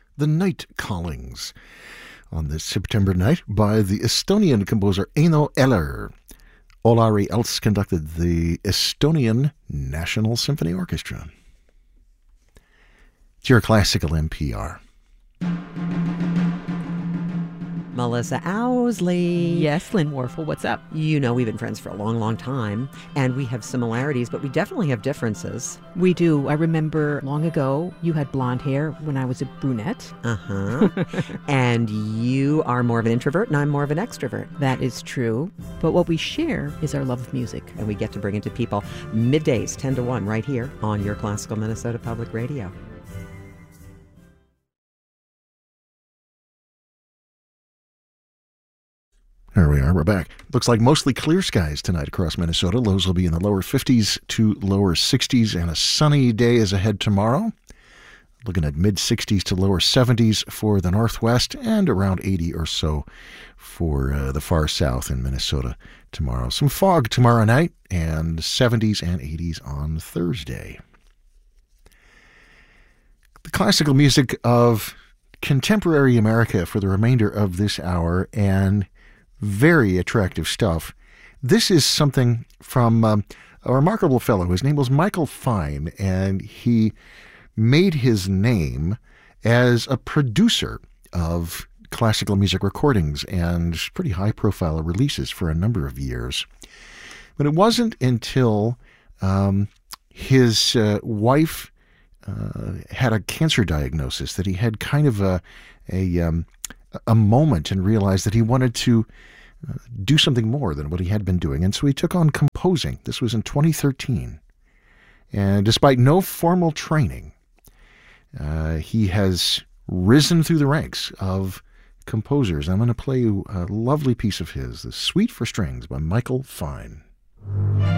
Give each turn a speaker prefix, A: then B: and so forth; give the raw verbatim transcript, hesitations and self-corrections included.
A: The Night Callings, on this September night by the Estonian composer Eino Eller. Olari Elts conducted the Estonian National Symphony Orchestra. It's your classical N P R.
B: Melissa Owsley.
C: Yes, Lynn Warfel, what's up?
B: You know, we've been friends for a long, long time, and we have similarities, but we definitely have differences.
C: We do. I remember long ago, you had blonde hair when I was a brunette.
B: Uh-huh. And you are more of an introvert, and I'm more of an extrovert.
C: That is true. But what we share is our love of music.
B: And we get to bring it to people middays, ten to one, right here on your Classical Minnesota Public Radio.
A: There we are. We're back. Looks like mostly clear skies tonight across Minnesota. Lows will be in the lower fifties to lower sixties, and a sunny day is ahead tomorrow. Looking at mid-sixties to lower seventies for the northwest and around eighty or so for uh, the far south in Minnesota tomorrow. Some fog tomorrow night and seventies and eighties on Thursday. The classical music of contemporary America for the remainder of this hour, and very attractive stuff. This is something from um, a remarkable fellow. His name was Michael Fine, and he made his name as a producer of classical music recordings and pretty high-profile releases for a number of years. But it wasn't until um, his uh, wife uh, had a cancer diagnosis that he had kind of a a um, a moment and realized that he wanted to uh, do something more than what he had been doing. And so he took on composing. This was in twenty thirteen. And despite no formal training, uh, he has risen through the ranks of composers. I'm going to play you a lovely piece of his, The Suite for Strings by Michael Fine.